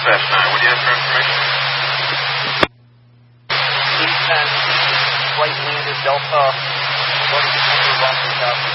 Dispatch 9, what do you have for information? East 10, flight leader Delta, 1 Boston South.